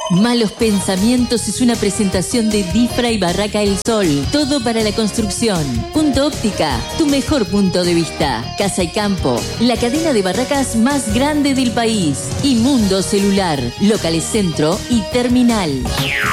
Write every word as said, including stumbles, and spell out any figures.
Malos Pensamientos es una presentación de Difra y Barraca El Sol. Todo para la construcción. Punto Óptica, tu mejor punto de vista. Casa y Campo, la cadena de barracas más grande del país. Y Mundo Celular, locales Centro y Terminal.